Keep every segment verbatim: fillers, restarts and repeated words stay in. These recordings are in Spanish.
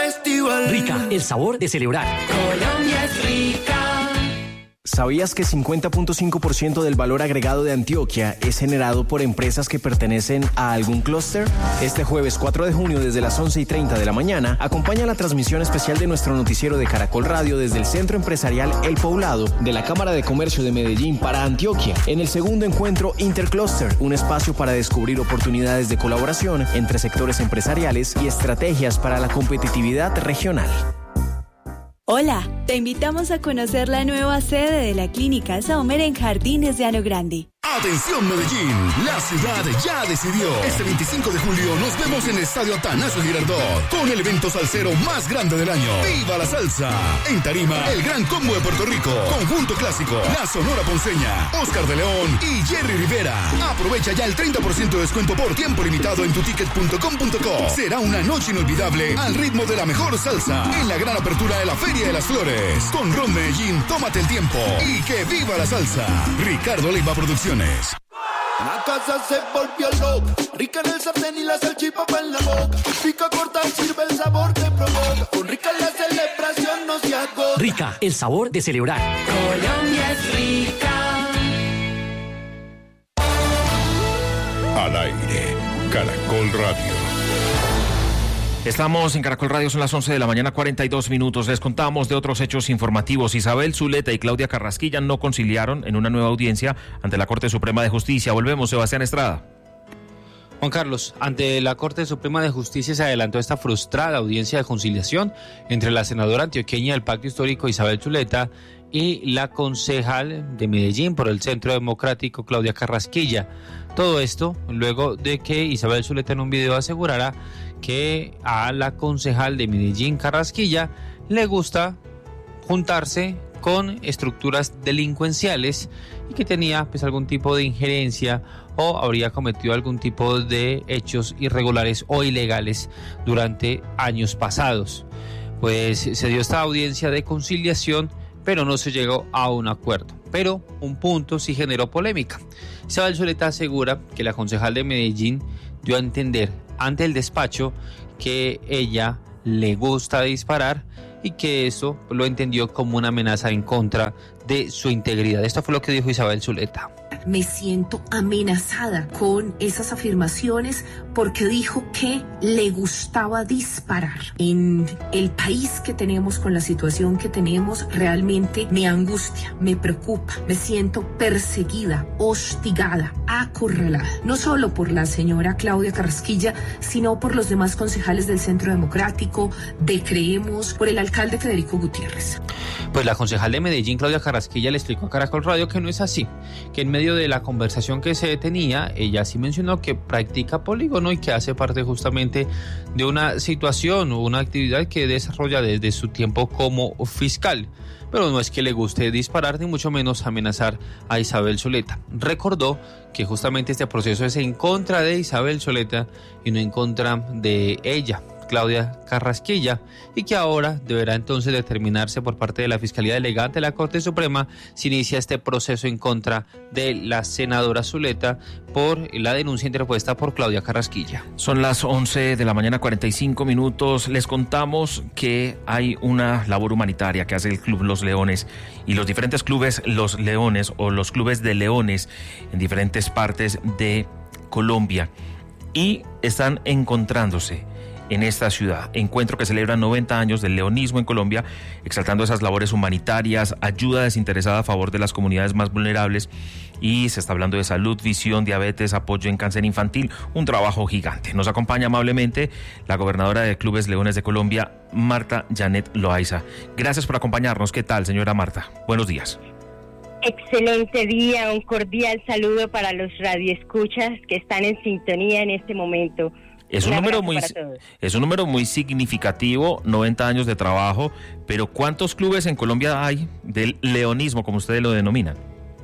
festival. Rica, el sabor de celebrar. Colombia es rica. ¿Sabías que cincuenta punto cinco por ciento del valor agregado de Antioquia es generado por empresas que pertenecen a algún clúster? Este jueves cuatro de junio desde las once y treinta de la mañana, acompaña la transmisión especial de nuestro noticiero de Caracol Radio desde el Centro Empresarial El Poblado de la Cámara de Comercio de Medellín para Antioquia, en el segundo encuentro Intercluster, un espacio para descubrir oportunidades de colaboración entre sectores empresariales y estrategias para la competitividad regional. Hola, te invitamos a conocer la nueva sede de la Clínica Sommer en Jardines de Ano Grande. Atención Medellín, la ciudad ya decidió. Este veinticinco de julio nos vemos en el Estadio Atanasio Girardot con el evento salsero más grande del año. ¡Viva la salsa! En tarima, el Gran Combo de Puerto Rico, Conjunto Clásico, La Sonora Ponceña, Oscar de León y Jerry Rivera. Aprovecha ya el treinta por ciento de descuento por tiempo limitado en tuticket punto com punto co. Será una noche inolvidable al ritmo de la mejor salsa en la gran apertura de la Feria de las Flores. Con Ron Medellín, tómate el tiempo y que viva la salsa. Ricardo Leiva Producciones. La casa se volvió loca, rica en el sartén y la salchipapa en la boca. Pica corta y sirve el sabor te provoca. Con Rica la celebración no se agota. Rica, el sabor de celebrar. Colombia es rica. Al aire, Caracol Radio. Estamos en Caracol Radio, son las once de la mañana, cuarenta y dos minutos. Les contamos de otros hechos informativos. Isabel Zuleta y Claudia Carrasquilla no conciliaron en una nueva audiencia ante la Corte Suprema de Justicia. Volvemos, Sebastián Estrada. Juan Carlos, ante la Corte Suprema de Justicia se adelantó esta frustrada audiencia de conciliación entre la senadora antioqueña del Pacto Histórico Isabel Zuleta y la concejal de Medellín por el Centro Democrático Claudia Carrasquilla. Todo esto luego de que Isabel Zuleta en un video asegurara que a la concejal de Medellín Carrasquilla le gusta juntarse con estructuras delincuenciales y que tenía pues algún tipo de injerencia o habría cometido algún tipo de hechos irregulares o ilegales durante años pasados. Pues se dio esta audiencia de conciliación, pero no se llegó a un acuerdo. Pero un punto sí generó polémica. Isabel Zuleta asegura que la concejal de Medellín dio a entender ante el despacho que ella le gusta disparar y que eso lo entendió como una amenaza en contra de su integridad. Esto fue lo que dijo Isabel Zuleta. Me siento amenazada con esas afirmaciones porque dijo que le gustaba disparar. En el país que tenemos, con la situación que tenemos, realmente me angustia, me preocupa, me siento perseguida, hostigada, acorralada. No solo por la señora Claudia Carrasquilla, sino por los demás concejales del Centro Democrático, de Creemos, por el alcalde Federico Gutiérrez. Pues la concejal de Medellín, Claudia Carrasquilla, le explicó a Caracol Radio que no es así, que en medio de la conversación que se tenía, ella sí mencionó que practica polígono y que hace parte justamente de una situación o una actividad que desarrolla desde su tiempo como fiscal. Pero no es que le guste disparar ni mucho menos amenazar a Isabel Zuleta. Recordó que justamente este proceso es en contra de Isabel Zuleta y no en contra de ella, Claudia Carrasquilla, y que ahora deberá entonces determinarse por parte de la Fiscalía Delegada de la Corte Suprema si inicia este proceso en contra de la senadora Zuleta por la denuncia interpuesta por Claudia Carrasquilla. Son las once de la mañana, cuarenta y cinco minutos. Les contamos que hay una labor humanitaria que hace el Club Los Leones y los diferentes clubes Los Leones o los clubes de leones en diferentes partes de Colombia y están encontrándose en esta ciudad. Encuentro que celebra noventa años del leonismo en Colombia, exaltando esas labores humanitarias, ayuda desinteresada a favor de las comunidades más vulnerables, y se está hablando de salud, visión, diabetes, apoyo en cáncer infantil, un trabajo gigante. Nos acompaña amablemente la gobernadora de Clubes Leones de Colombia, Marta Janet Loaiza. Gracias por acompañarnos. ¿Qué tal, señora Marta? Buenos días. Excelente día, un cordial saludo para los radioescuchas que están en sintonía en este momento. Es un, un número muy es un número muy significativo, noventa años de trabajo, pero ¿cuántos clubes en Colombia hay del leonismo, como ustedes lo denominan?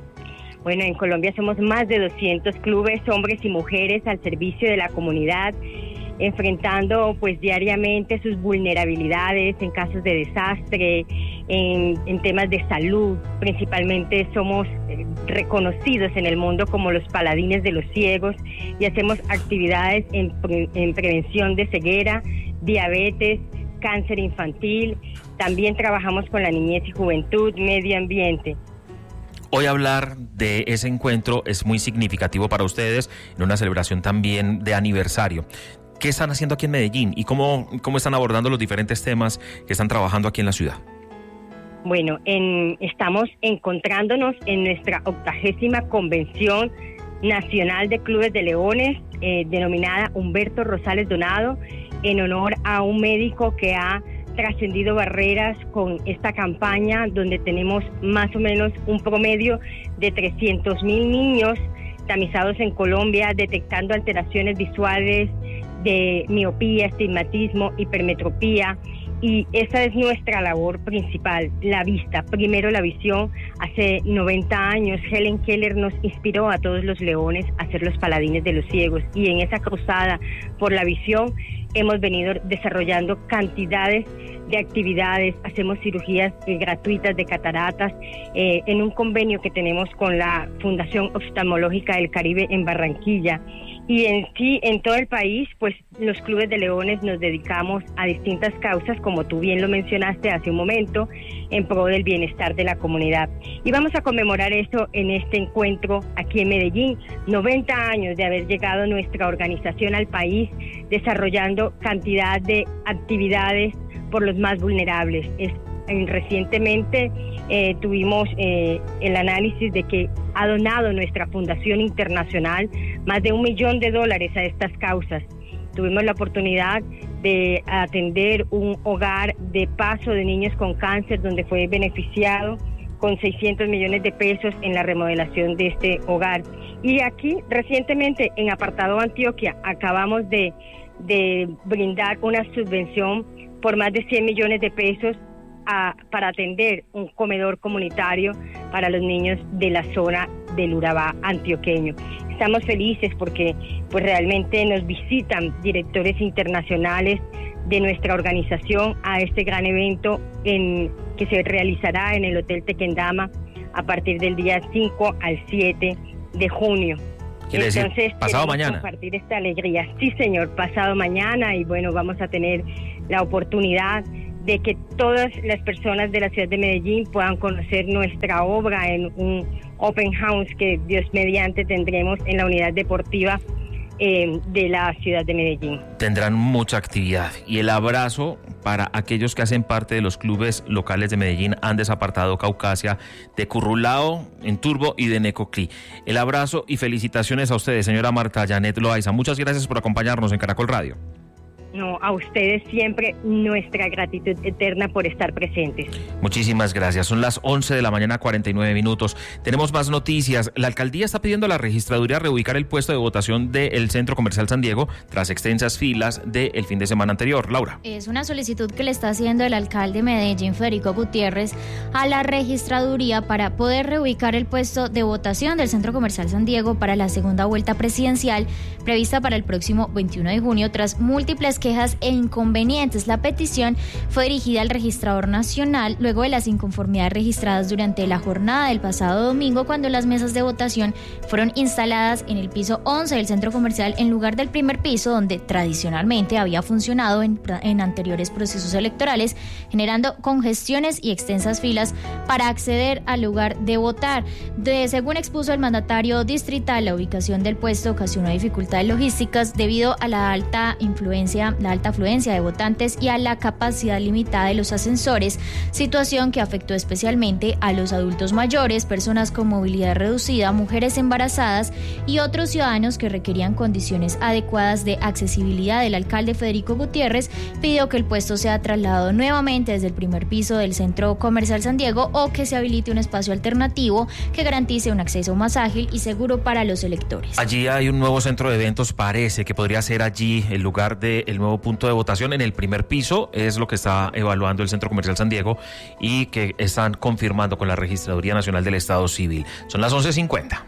Bueno, en Colombia somos más de doscientos clubes, hombres y mujeres al servicio de la comunidad, enfrentando pues diariamente sus vulnerabilidades en casos de desastre, en, en temas de salud. Principalmente somos eh, reconocidos en el mundo como los paladines de los ciegos y hacemos actividades en, pre, en prevención de ceguera, diabetes, cáncer infantil, también trabajamos con la niñez y juventud, medio ambiente. Hoy hablar de ese encuentro es muy significativo para ustedes, en una celebración también de aniversario. ¿Qué están haciendo aquí en Medellín y cómo, cómo están abordando los diferentes temas que están trabajando aquí en la ciudad? Bueno, en, estamos encontrándonos en nuestra octagésima convención nacional de clubes de leones, eh, denominada Humberto Rosales Donado, en honor a un médico que ha trascendido barreras con esta campaña, donde tenemos más o menos un promedio de trescientos mil niños tamizados en Colombia, detectando alteraciones visuales de miopía, estigmatismo, hipermetropía. Y esa es nuestra labor principal, la vista. Primero la visión. Hace noventa años Helen Keller nos inspiró a todos los leones a ser los paladines de los ciegos. Y en esa cruzada por la visión hemos venido desarrollando cantidades de actividades. Hacemos cirugías eh, gratuitas de cataratas eh, en un convenio que tenemos con la Fundación Oftalmológica del Caribe en Barranquilla. Y en sí, en todo el país, pues los clubes de leones nos dedicamos a distintas causas, como tú bien lo mencionaste hace un momento, en pro del bienestar de la comunidad. Y vamos a conmemorar eso en este encuentro aquí en Medellín, noventa años de haber llegado nuestra organización al país, desarrollando cantidad de actividades por los más vulnerables. Es, en, recientemente eh, tuvimos eh, el análisis de que ha donado nuestra Fundación Internacional más de un millón de dólares a estas causas. Tuvimos la oportunidad de atender un hogar de paso de niños con cáncer, donde fue beneficiado con seiscientos millones de pesos en la remodelación de este hogar. Y aquí, recientemente, en Apartado Antioquia, acabamos de, de brindar una subvención por más de cien millones de pesos A, para atender un comedor comunitario para los niños de la zona del Urabá antioqueño. Estamos felices porque pues realmente nos visitan directores internacionales de nuestra organización a este gran evento en, que se realizará en el Hotel Tequendama a partir del día cinco al siete de junio. ¿Quiere decir Entonces, pasado mañana? Compartir esta alegría. Sí, señor, pasado mañana, y bueno, vamos a tener la oportunidad de que todas las personas de la ciudad de Medellín puedan conocer nuestra obra en un open house que Dios mediante tendremos en la unidad deportiva eh, de la ciudad de Medellín. Tendrán mucha actividad. Y el abrazo para aquellos que hacen parte de los clubes locales de Medellín, Andes, Apartado, Caucasia, de Currulao, en Turbo y de Necoclí. El abrazo y felicitaciones a ustedes, señora Marta Janet Loaiza. Muchas gracias por acompañarnos en Caracol Radio. No, a ustedes siempre nuestra gratitud eterna por estar presentes. Muchísimas gracias. Son las once de la mañana, cuarenta y nueve minutos. Tenemos más noticias. La alcaldía está pidiendo a la registraduría reubicar el puesto de votación del Centro Comercial San Diego tras extensas filas del fin de semana anterior. Laura. Es una solicitud que le está haciendo el alcalde de Medellín, Federico Gutiérrez, a la registraduría para poder reubicar el puesto de votación del Centro Comercial San Diego para la segunda vuelta presidencial prevista para el próximo veintiuno de junio tras múltiples quejas e inconvenientes. La petición fue dirigida al registrador nacional luego de las inconformidades registradas durante la jornada del pasado domingo, cuando las mesas de votación fueron instaladas en el piso once del centro comercial en lugar del primer piso, donde tradicionalmente había funcionado en, en anteriores procesos electorales, generando congestiones y extensas filas para acceder al lugar de votar. De, según expuso el mandatario distrital, la ubicación del puesto ocasionó dificultades logísticas debido a la alta influencia la alta afluencia de votantes y a la capacidad limitada de los ascensores, situación que afectó especialmente a los adultos mayores, personas con movilidad reducida, mujeres embarazadas y otros ciudadanos que requerían condiciones adecuadas de accesibilidad. El alcalde Federico Gutiérrez pidió que el puesto sea trasladado nuevamente desde el primer piso del Centro Comercial San Diego o que se habilite un espacio alternativo que garantice un acceso más ágil y seguro para los electores. Allí hay un nuevo centro de eventos, parece que podría ser allí el lugar del nuevo punto de votación en el primer piso, es lo que está evaluando el Centro Comercial San Diego y que están confirmando con la Registraduría Nacional del Estado Civil. Son las once cincuenta.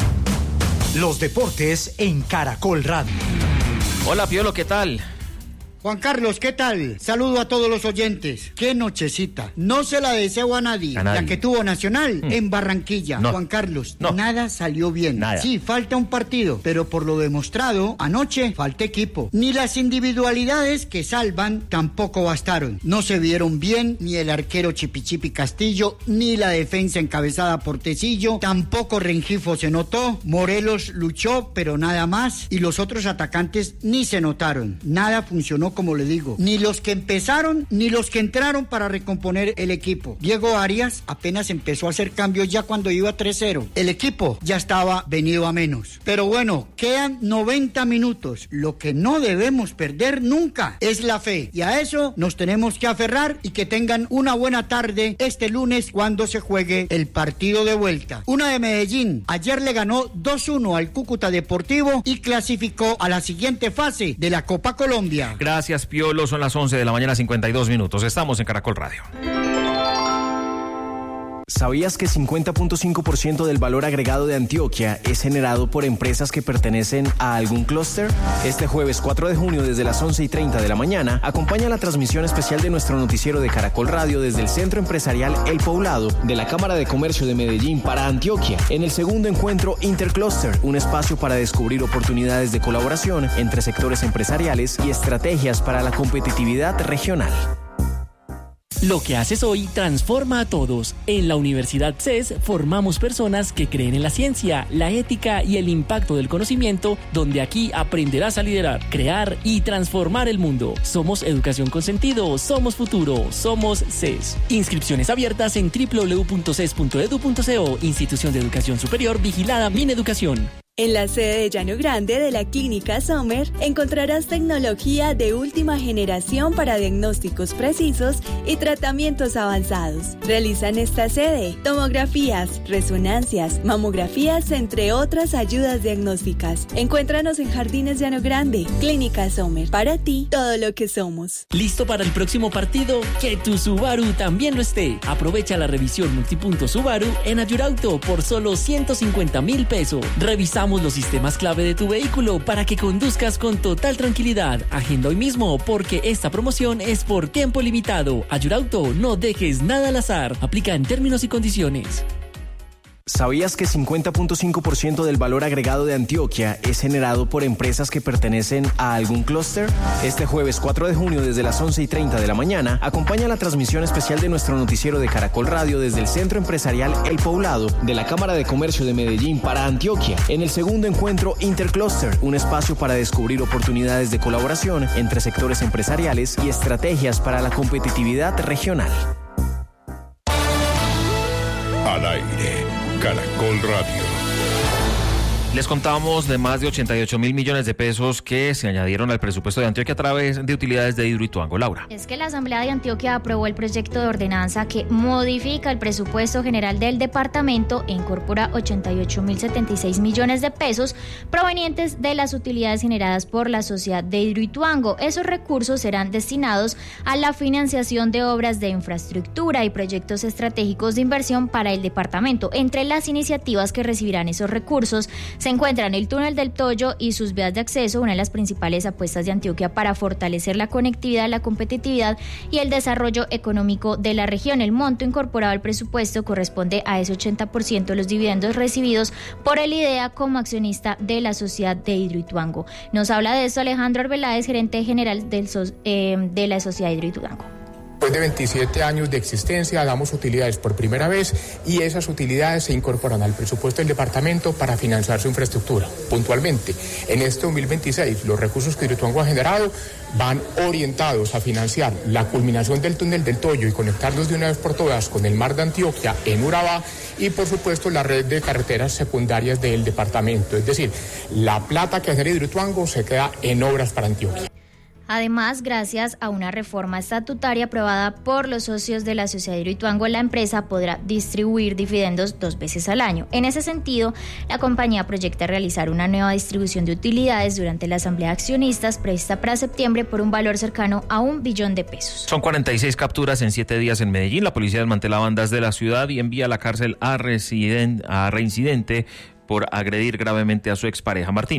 Los deportes en Caracol Radio. Hola, Piolo, ¿qué tal? Juan Carlos, ¿qué tal? Saludo a todos los oyentes. Qué nochecita. No se la deseo a nadie. A nadie. La que tuvo Nacional mm. en Barranquilla. No. Juan Carlos, no. nada salió bien. Nada. Sí, falta un partido, pero por lo demostrado anoche, falta equipo. Ni las individualidades que salvan tampoco bastaron. No se vieron bien ni el arquero Chipichipi Castillo, ni la defensa encabezada por Tecillo. Tampoco Rengifo se notó. Morelos luchó, pero nada más. Y los otros atacantes ni se notaron. Nada funcionó, como le digo, ni los que empezaron ni los que entraron para recomponer el equipo. Diego Arias apenas empezó a hacer cambios ya cuando iba tres cero. El equipo ya estaba venido a menos. Pero bueno, quedan noventa minutos. Lo que no debemos perder nunca es la fe, y a eso nos tenemos que aferrar. Y que tengan una buena tarde este lunes cuando se juegue el partido de vuelta. Una de Medellín ayer le ganó dos uno al Cúcuta Deportivo y clasificó a la siguiente fase de la Copa Colombia. Gracias, Piolo. Son las once de la mañana, cincuenta y dos minutos. Estamos en Caracol Radio. ¿Sabías que cincuenta punto cinco por ciento del valor agregado de Antioquia es generado por empresas que pertenecen a algún clúster? Este jueves cuatro de junio desde las once y treinta de la mañana, acompaña la transmisión especial de nuestro noticiero de Caracol Radio desde el Centro Empresarial El Poblado de la Cámara de Comercio de Medellín para Antioquia, en el segundo encuentro Intercluster, un espacio para descubrir oportunidades de colaboración entre sectores empresariales y estrategias para la competitividad regional. Lo que haces hoy transforma a todos. En la Universidad C E S formamos personas que creen en la ciencia, la ética y el impacto del conocimiento, donde aquí aprenderás a liderar, crear y transformar el mundo. Somos educación con sentido, somos futuro, somos C E S. Inscripciones abiertas en doble u doble u doble u punto c e s punto e d u punto co, Institución de Educación Superior vigilada Mineducación. En la sede de Llano Grande de la Clínica Sommer encontrarás tecnología de última generación para diagnósticos precisos y tratamientos avanzados. Realizan esta sede tomografías, resonancias, mamografías, entre otras ayudas diagnósticas. Encuéntranos en Jardines Llano Grande, Clínica Sommer. Para ti, todo lo que somos. ¿Listo para el próximo partido? Que tu Subaru también lo esté. Aprovecha la revisión multipunto Subaru en Ayurauto por solo ciento cincuenta mil pesos. Revisamos los sistemas clave de tu vehículo para que conduzcas con total tranquilidad. Agenda hoy mismo porque esta promoción es por tiempo limitado. Ayurauto, no dejes nada al azar. Aplica en términos y condiciones. ¿Sabías que cincuenta punto cinco por ciento del valor agregado de Antioquia es generado por empresas que pertenecen a algún clúster? Este jueves cuatro de junio desde las once y treinta de la mañana, acompaña la transmisión especial de nuestro noticiero de Caracol Radio desde el Centro Empresarial El Poblado de la Cámara de Comercio de Medellín para Antioquia, en el segundo encuentro Intercluster, un espacio para descubrir oportunidades de colaboración entre sectores empresariales y estrategias para la competitividad regional. Al aire, Caracol Radio. Les contamos de más de ochenta y ocho mil millones de pesos que se añadieron al presupuesto de Antioquia a través de utilidades de Hidroituango. Laura. Es que la Asamblea de Antioquia aprobó el proyecto de ordenanza que modifica el presupuesto general del departamento e incorpora ochenta y ocho mil setenta y seis millones de pesos provenientes de las utilidades generadas por la sociedad de Hidroituango. Esos recursos serán destinados a la financiación de obras de infraestructura y proyectos estratégicos de inversión para el departamento. Entre las iniciativas que recibirán esos recursos se encuentran el túnel del Toyo y sus vías de acceso, una de las principales apuestas de Antioquia para fortalecer la conectividad, la competitividad y el desarrollo económico de la región. El monto incorporado al presupuesto corresponde a ese ochenta por ciento de los dividendos recibidos por el IDEA como accionista de la sociedad de Hidroituango. Nos habla de esto Alejandro Arbeláez, gerente general del, eh, de la sociedad de Hidroituango. Después de veintisiete años de existencia damos utilidades por primera vez y esas utilidades se incorporan al presupuesto del departamento para financiar su infraestructura. Puntualmente, en este dos mil veintiséis los recursos que Hidroituango ha generado van orientados a financiar la culminación del túnel del Toyo y conectarnos de una vez por todas con el mar de Antioquia en Urabá y por supuesto la red de carreteras secundarias del departamento. Es decir, la plata que genera Hidroituango se queda en obras para Antioquia. Además, gracias a una reforma estatutaria aprobada por los socios de la sociedad de Hidroituango, la empresa podrá distribuir dividendos dos veces al año. En ese sentido, la compañía proyecta realizar una nueva distribución de utilidades durante la asamblea de accionistas prevista para septiembre por un valor cercano a un billón de pesos. Son cuarenta y seis capturas en siete días en Medellín. La policía desmantela bandas de la ciudad y envía a la cárcel a, residen- a reincidente por agredir gravemente a su expareja. Martín.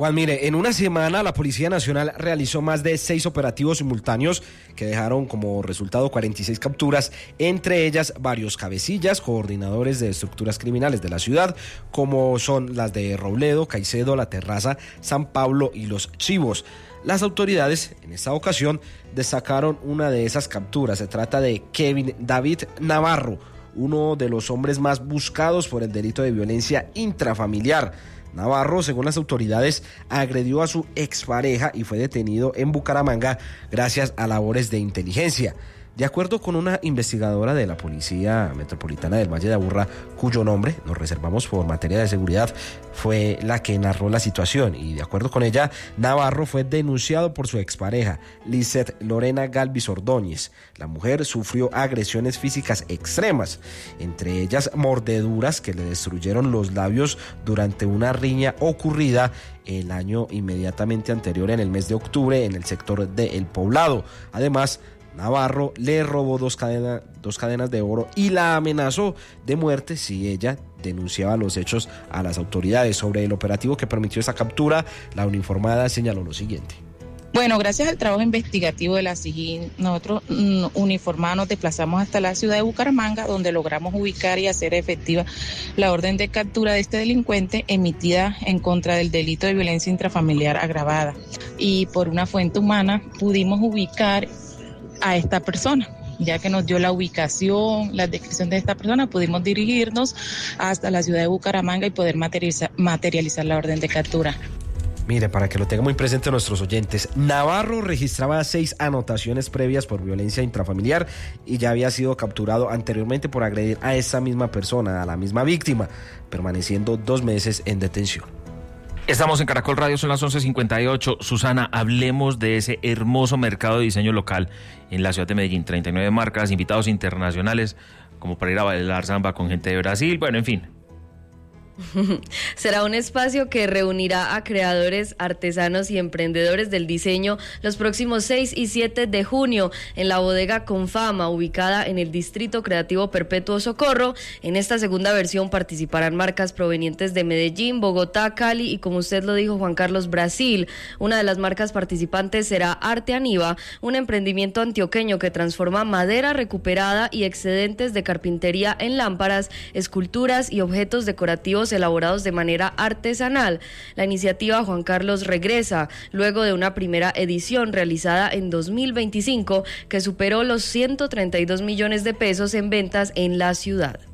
Juan, mire, en una semana la Policía Nacional realizó más de seis operativos simultáneos que dejaron como resultado cuarenta y seis capturas, entre ellas varios cabecillas, coordinadores de estructuras criminales de la ciudad, como son las de Robledo, Caicedo, La Terraza, San Pablo y Los Chivos. Las autoridades, en esta ocasión, destacaron una de esas capturas. Se trata de Kevin David Navarro, uno de los hombres más buscados por el delito de violencia intrafamiliar. Navarro, según las autoridades, agredió a su expareja y fue detenido en Bucaramanga gracias a labores de inteligencia. De acuerdo con una investigadora de la Policía Metropolitana del Valle de Aburrá, cuyo nombre nos reservamos por materia de seguridad, fue la que narró la situación, y de acuerdo con ella, Navarro fue denunciado por su expareja, Lizeth Lorena Galvis Ordóñez. La mujer sufrió agresiones físicas extremas, entre ellas mordeduras que le destruyeron los labios durante una riña ocurrida el año inmediatamente anterior, en el mes de octubre, en el sector de El Poblado. Además, Navarro le robó dos, cadena, dos cadenas de oro y la amenazó de muerte si ella denunciaba los hechos a las autoridades. Sobre el operativo que permitió esa captura, la uniformada señaló lo siguiente. Bueno, gracias al trabajo investigativo de la SIGIN, nosotros mm, uniformados nos desplazamos hasta la ciudad de Bucaramanga, donde logramos ubicar y hacer efectiva la orden de captura de este delincuente emitida en contra del delito de violencia intrafamiliar agravada. Y por una fuente humana pudimos ubicar a esta persona. Ya que nos dio la ubicación, la descripción de esta persona, pudimos dirigirnos hasta la ciudad de Bucaramanga y poder materializar, materializar la orden de captura. Mire, para que lo tengan muy presente nuestros oyentes, Navarro registraba seis anotaciones previas por violencia intrafamiliar y ya había sido capturado anteriormente por agredir a esa misma persona, a la misma víctima, permaneciendo dos meses en detención. Estamos en Caracol Radio, son las once cincuenta y ocho. Susana, hablemos de ese hermoso mercado de diseño local en la ciudad de Medellín. treinta y nueve marcas, invitados internacionales, como para ir a bailar samba con gente de Brasil, bueno, en fin. Será un espacio que reunirá a creadores, artesanos y emprendedores del diseño los próximos seis y siete de junio en la bodega Confama, ubicada en el Distrito Creativo Perpetuo Socorro. En esta segunda versión participarán marcas provenientes de Medellín, Bogotá, Cali y, como usted lo dijo, Juan Carlos, Brasil. Una de las marcas participantes será Arte Aniva, un emprendimiento antioqueño que transforma madera recuperada y excedentes de carpintería en lámparas, esculturas y objetos decorativos elaborados de manera artesanal. La iniciativa, Juan Carlos, regresa luego de una primera edición realizada en dos mil veinticinco que superó los ciento treinta y dos millones de pesos en ventas en la ciudad.